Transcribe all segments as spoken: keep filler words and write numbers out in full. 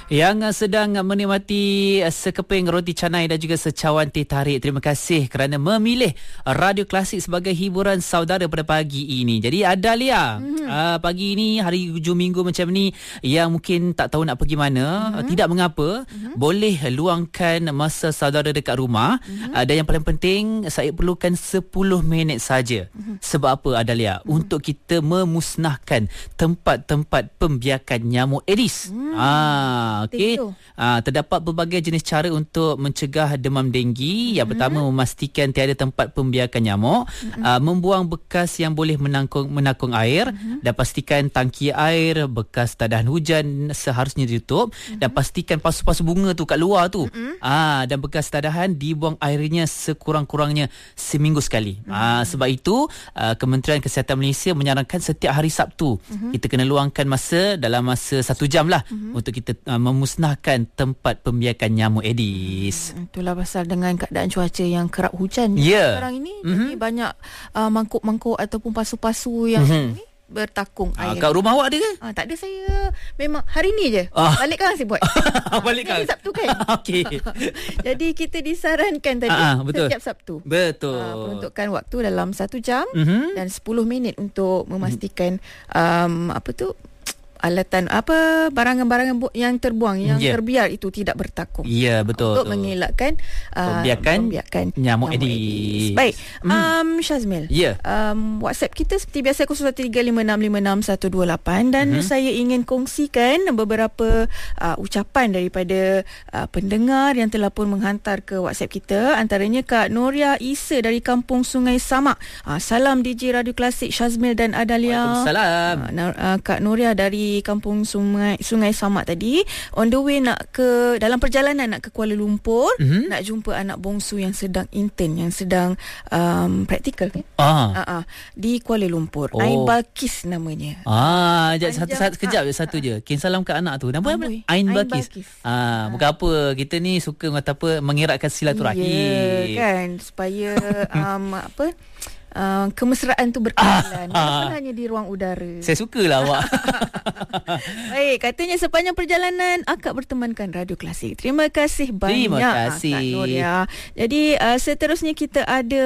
Yang uh, sedang uh, menikmati uh, sekeping roti canai dan juga secawan teh tarik. Terima kasih kerana memilih uh, Radio Klasik sebagai hiburan saudara pada pagi ini. Jadi Adalia, mm-hmm. uh, pagi ini hari hujung minggu macam ni yang mungkin tak tahu nak pergi mana, mm-hmm. uh, tidak mengapa, mm-hmm. boleh luangkan masa saudara dekat rumah, mm-hmm. uh, dan yang paling penting saya perlukan sepuluh minit saja. Mm-hmm. Sebab apa Adalia? Mm-hmm. Untuk kita memusnahkan tempat-tempat pembiakan nyamuk Aedes. Mm. Ah Okey. Uh, terdapat pelbagai jenis cara untuk mencegah demam denggi. Yang mm-hmm. pertama, memastikan tiada tempat pembiakan nyamuk, mm-hmm. uh, membuang bekas yang boleh menangkung menakung air, mm-hmm. dan pastikan tangki air, bekas tadahan hujan seharusnya ditutup, mm-hmm. dan pastikan pasu-pasu bunga tu kat luar tu, mm-hmm. uh, dan bekas tadahan dibuang airnya sekurang-kurangnya seminggu sekali. Mm-hmm. Uh, sebab itu uh, Kementerian Kesihatan Malaysia menyarankan setiap hari Sabtu mm-hmm. kita kena luangkan masa dalam masa satu jam lah, mm-hmm. untuk kita uh, memusnahkan tempat pembiakan nyamuk Aedes. Hmm, itulah pasal dengan keadaan cuaca yang kerap hujan yeah. sekarang ini, mm-hmm. jadi banyak uh, mangkuk-mangkuk ataupun pasu-pasu yang mm-hmm. ni bertakung ah, air. Kat rumah awak ada ke? Ah, tak ada, saya memang hari ni je. Ah. Balik kan saya buat. ah, Balik kan? Sabtu kan? Okey. Jadi kita disarankan tadi ah, betul. setiap Sabtu. Betul. Ah, peruntukan waktu dalam satu jam mm-hmm. dan sepuluh minit untuk memastikan um, apa tu alatan apa barangan-barangan yang terbuang yang yeah. terbiar itu tidak bertakung. Ya, yeah, betul. Untuk betul. mengelakkan uh, pembiakan, pembiakan nyamuk, nyamuk Aedes. Aedes. Baik. Hmm. Um Syazmil. Ya. Yeah. Um WhatsApp kita seperti biasa kosong satu tiga lima enam lima enam satu dua lapan dan mm-hmm. saya ingin kongsikan beberapa uh, ucapan daripada uh, pendengar yang telah pun menghantar ke WhatsApp kita. Antaranya Kak Noria Isa dari Kampung Sungai Samak. Uh, salam D J Radio Klasik Syazmil dan Adalia. Waalaikumsalam. Uh, uh, Kak Noria dari Kampung Sungai Sungai Samak tadi on the way nak ke dalam perjalanan nak ke Kuala Lumpur, mm-hmm. nak jumpa anak bongsu yang sedang intern, yang sedang um, praktikal kan? Ah. Uh, uh, di Kuala Lumpur. Oh. Ain Balkis namanya. Ah, jap satu satu kejap satu je. Kin salam ke anak tu. Nama apa? Ain Balkis. Ah, bukan apa, kita ni suka kata apa mengeratkan silaturahim. Ya, kan, supaya um, apa Uh, kemesraan tu berkelanjutan. Bukan hanya di ruang udara. Saya sukalah awak. Baik, katanya sepanjang perjalanan akak bertemankan Radio Klasik. Terima kasih banyak. Terima kasih. Kak Noria. Jadi uh, seterusnya kita ada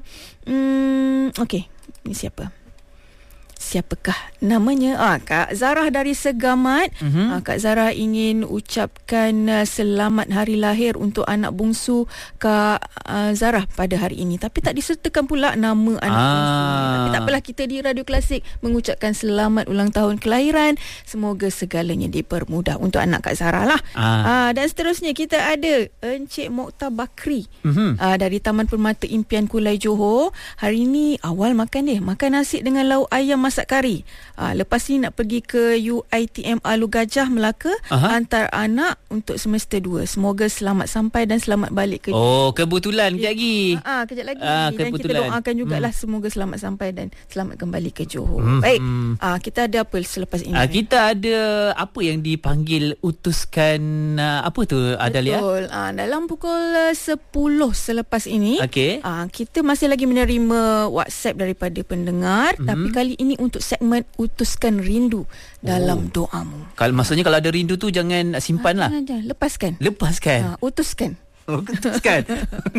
um, okey, ini siapa? Siapakah namanya? Ah, Kak Zarah dari Segamat. Mm-hmm. Ah, Kak Zarah ingin ucapkan uh, selamat hari lahir untuk anak bungsu Kak uh, Zarah pada hari ini. Tapi tak disertakan pula nama anak ah. bungsu. Tapi tak apalah, kita di Radio Klasik mengucapkan selamat ulang tahun kelahiran. Semoga segalanya dipermudah untuk anak Kak Zarah lah. Ah. Ah, dan seterusnya kita ada Encik Mokhtar Bakri, mm-hmm. ah, dari Taman Permata Impian Kulai Johor. Hari ini awal makan dia. Makan nasi dengan lauk ayam masak kari. Uh, lepas ni nak pergi ke U I T M Alu Gajah Melaka. Aha. Hantar anak untuk semester dua. Semoga selamat sampai dan selamat balik ke. Oh, kebetulan kejap lagi. Ah, uh, kejap lagi. Uh, dan kita doakan jugalah hmm. semoga selamat sampai dan selamat kembali ke Johor. Hmm. Baik. Ah, uh, kita ada apa selepas ini? Uh, kita ada apa yang dipanggil utuskan uh, apa tu Adalia? Betul. Ah, uh, dalam pukul sepuluh selepas ini, okay. ah, uh, kita masih lagi menerima WhatsApp daripada pendengar, hmm. tapi kali ini untuk segmen utuskan rindu dalam oh. doamu. Kalau maksudnya kalau ada rindu tu jangan simpan lah. Jangan, jangan. Lepaskan. Lepaskan. Ha, utuskan. Oh, utuskan.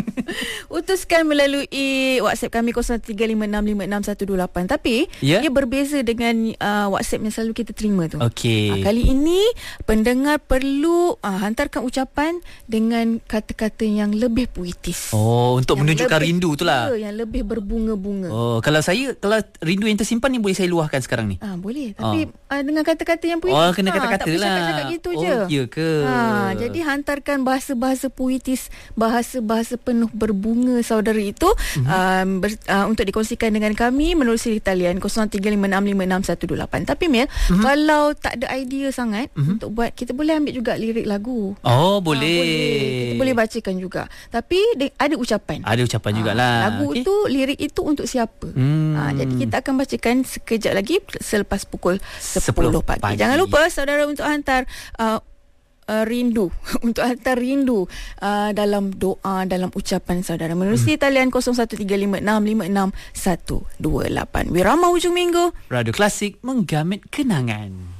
Utuskan melalui WhatsApp kami kosong tiga lima enam lima enam satu dua lapan. Tapi yeah. dia berbeza dengan uh, WhatsApp yang selalu kita terima tu. Okay. Uh, kali ini pendengar perlu uh, hantarkan ucapan dengan kata-kata yang lebih puitis. Oh, untuk yang menunjukkan lebih, rindu tu lah. Ya, yang lebih berbunga-bunga. Oh, kalau saya kalau rindu yang tersimpan ni boleh saya luahkan sekarang ni. Ah, boleh. Tapi oh. uh, dengan kata-kata yang puitis. Oh, kena kata-kata ha, lah. Tak cakap gitu oh, je. Ya ke? Ha, jadi hantarkan bahasa-bahasa puitis, bahasa-bahasa penuh berbunga saudara itu, mm-hmm. um, ber, uh, untuk dikongsikan dengan kami menerusi talian kosong tiga lima enam lima enam satu dua lapan. Tapi Mel, mm-hmm. kalau tak ada idea sangat mm-hmm. untuk buat, kita boleh ambil juga lirik lagu. Oh, boleh. Ha, boleh. Kita boleh bacakan juga. Tapi de- ada ucapan. Ada ucapan ha, jugalah. Lagu okay. itu, lirik itu untuk siapa? Hmm. Ha, jadi kita akan bacakan sekejap lagi selepas pukul sepuluh pagi. pagi. Jangan lupa saudara untuk hantar uh, Uh, rindu untuk hantar rindu uh, dalam doa, dalam ucapan saudara menerusi hmm. talian kosong satu tiga lima enam lima enam satu dua lapan. Wirama hujung minggu, Radio Klasik menggamit kenangan.